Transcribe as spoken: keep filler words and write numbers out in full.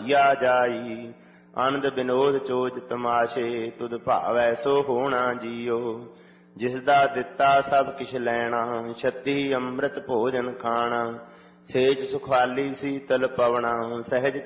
ਭਾਈਆ ਜਾਈ। ਆਨੰਦ ਬਿਨੋਦ ਚੋਜ ਤਮਾਸ਼ੇ ਤੁਧ ਭਾਵੈ ਸੋ ਹੋਣਾ ਜੀਓ। ਜਿਸ ਦਾ ਦਿੱਤਾ ਸਭ ਕਿਛ ਲੈਣਾ ਛੱਤੀ ਅੰਮ੍ਰਿਤ ਭੋਜਨ ਖਾਣਾ। ਸੇਜ ਸੁਖਾਲੀ ਸੀਤਲ ਪਵਣਾ ਸਹਿਜ